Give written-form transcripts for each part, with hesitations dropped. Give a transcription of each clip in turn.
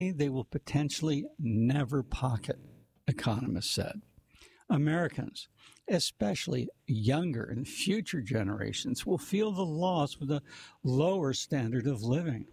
they will potentially never pocket, economists said. Americans, especially younger and future generations, will feel the loss with a lower standard of living.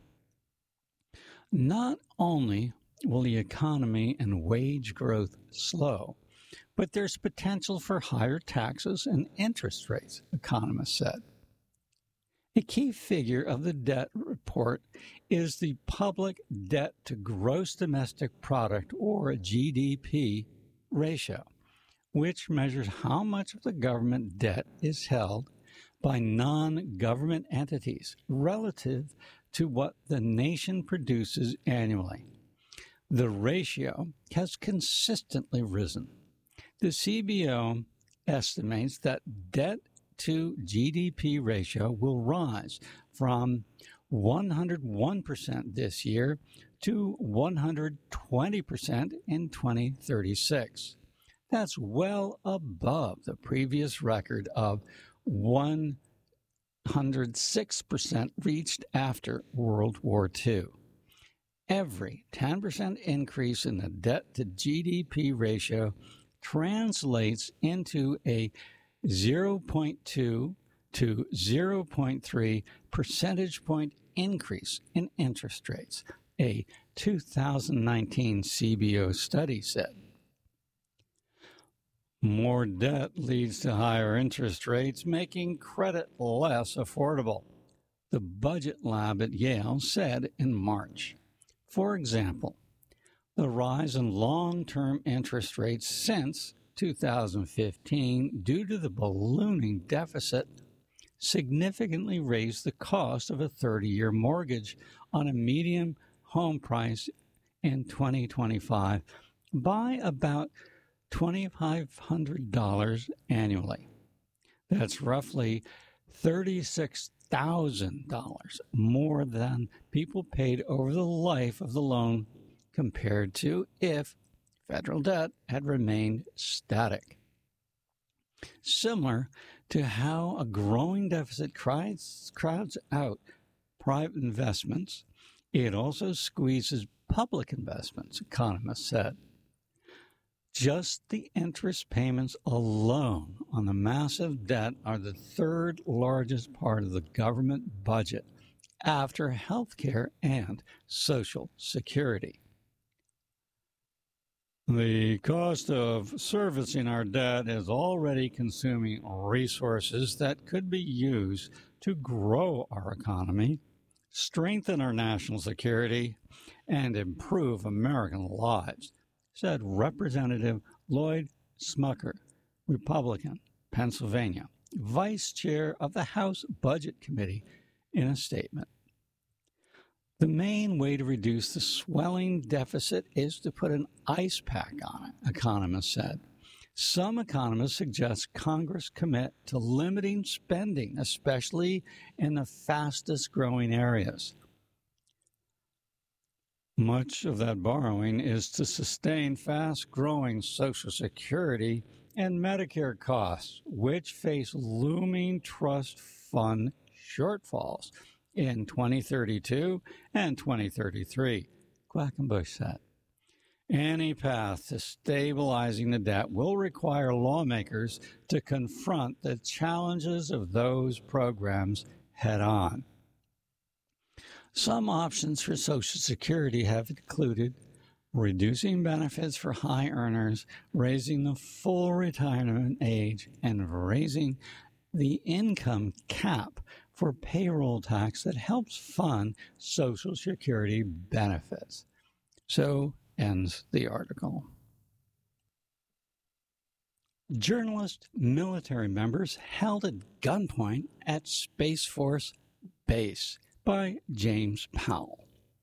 Not only will the economy and wage growth slow, but there's potential for higher taxes and interest rates, economists said. A key figure of the debt report is the public debt to gross domestic product, or GDP, ratio, which measures how much of the government debt is held by non-government entities relative to what the nation produces annually. The ratio has consistently risen. The CBO estimates that debt to GDP ratio will rise from 101% this year to 120% in 2036. That's well above the previous record of 106% reached after World War II. Every 10% increase in the debt to GDP ratio translates into a 0.2 to 0.3 percentage point increase in interest rates, a 2019 CBO study said. More debt leads to higher interest rates, making credit less affordable, the Budget Lab at Yale said in March. For example, the rise in long-term interest rates since 2015 due to the ballooning deficit significantly raised the cost of a 30-year mortgage on a median home price in 2025 by about $2,500 annually. That's roughly $36,000 more than people paid over the life of the loan compared to if federal debt had remained static. Similar to how a growing deficit crowds out private investments, it also squeezes public investments, economists said. Just the interest payments alone on the massive debt are the third largest part of the government budget after health care and Social Security. The cost of servicing our debt is already consuming resources that could be used to grow our economy, strengthen our national security, and improve American lives, said Representative Lloyd Smucker, Republican, Pennsylvania, vice chair of the House Budget Committee, in a statement. The main way to reduce the swelling deficit is to put an ice pack on it, economists said. Some economists suggest Congress commit to limiting spending, especially in the fastest growing areas. Much of that borrowing is to sustain fast-growing Social Security and Medicare costs, which face looming trust fund shortfalls in 2032 and 2033, Quackenbush said. Any path to stabilizing the debt will require lawmakers to confront the challenges of those programs head-on. Some options for Social Security have included reducing benefits for high earners, raising the full retirement age, and raising the income cap for payroll tax that helps fund Social Security benefits. So ends the article. Journalist military members held at gunpoint at Space Force Base by James Powell.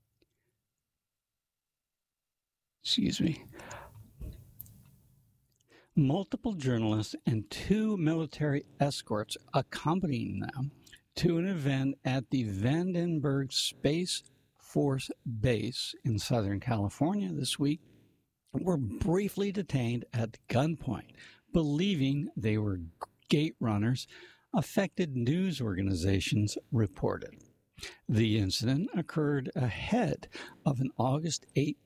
Multiple journalists and 2 military escorts accompanying them to an event at the Vandenberg Space Force Base in Southern California this week were briefly detained at gunpoint, believing they were gate runners, affected news organizations reported. The incident occurred ahead of an August 8